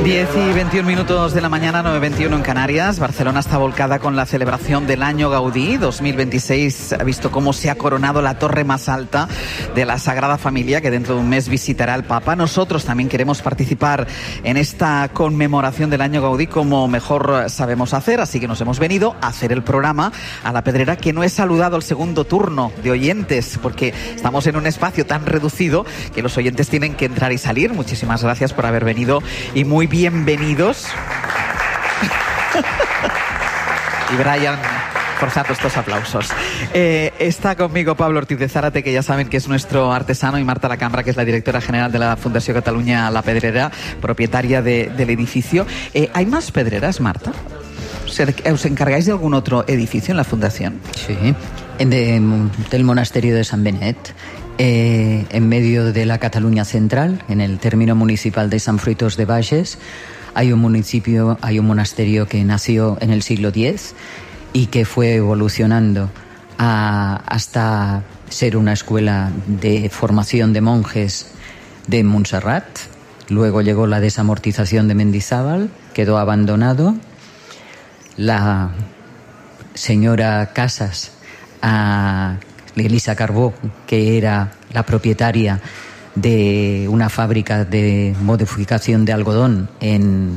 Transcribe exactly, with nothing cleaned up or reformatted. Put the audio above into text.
diez y veintiún minutos de la mañana, nueve veintiuno en Canarias. Barcelona está volcada con la celebración del Año Gaudí. dos mil veintiséis ha visto cómo se ha coronado la torre más alta de la Sagrada Familia, que dentro de un mes visitará el Papa. Nosotros también queremos participar en esta conmemoración del Año Gaudí como mejor sabemos hacer, así que nos hemos venido a hacer el programa a La Pedrera, que no he saludado el segundo turno de oyentes, porque estamos en un espacio tan reducido que los oyentes tienen que entrar y salir. Muchísimas gracias por haber venido y muy bienvenidos. Y Brian, forzando estos aplausos. Eh, está conmigo Pablo Ortiz de Zárate, que ya saben que es nuestro artesano, y Marta Lacambra, que es la directora general de la Fundació Catalunya La Pedrera, propietaria de, del edificio. Eh, ¿Hay más pedreras, Marta? ¿Os encargáis de algún otro edificio en la fundación? Sí, de, del monasterio de San Benet. Eh, en medio de la Cataluña central, en el término municipal de Sant Fruitós de Bages, hay un municipio, hay un monasterio que nació en el siglo diez y que fue evolucionando a, hasta ser una escuela de formación de monjes de Montserrat. Luego llegó la desamortización de Mendizábal, quedó abandonado. La señora Casas, a Elisa Carbó, que era la propietaria de una fábrica de modificación de algodón en